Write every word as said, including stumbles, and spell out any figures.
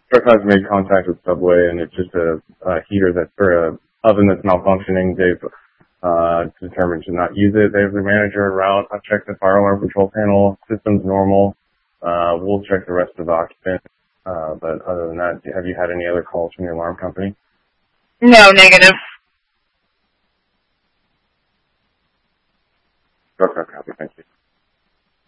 truck has made contact with Subway, and it's just a, a heater that's for a oven that's malfunctioning. They've uh, determined to not use it. They have the manager route. I've checked the fire alarm control panel. System's normal. Uh, we'll check the rest of the occupants. Uh, but other than that, have you had any other calls from your alarm company? No, negative. Okay, copy. Thank you.